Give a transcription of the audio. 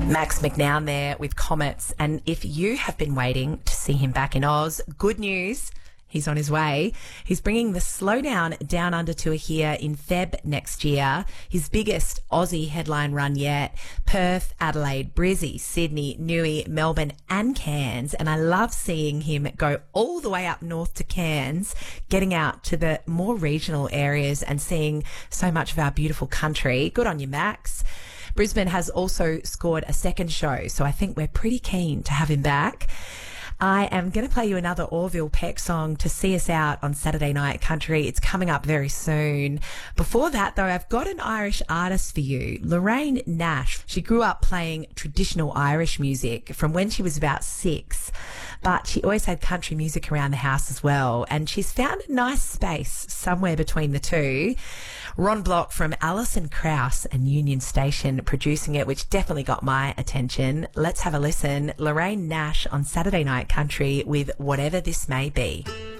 Max McNown there with Comets. And if you have been waiting to see him back in Oz, good news. He's on his way. He's bringing the Slowdown Down Under tour here in Feb next year. His biggest Aussie headline run yet. Perth, Adelaide, Brizzy, Sydney, Newey, Melbourne and Cairns. And I love seeing him go all the way up north to Cairns, getting out to the more regional areas and seeing so much of our beautiful country. Good on you, Max. Brisbane has also scored a second show, so I think we're pretty keen to have him back. I am going to play you another Orville Peck song to see us out on Saturday Night Country. It's coming up very soon. Before that, though, I've got an Irish artist for you, Lorraine Nash. She grew up playing traditional Irish music from when she was about 6, but she always had country music around the house as well, and she's found a nice space somewhere between the two. Ron Block from Alison Krauss and Union Station producing it, which definitely got my attention. Let's have a listen. Lorraine Nash on Saturday Night Country with Whatever This May Be.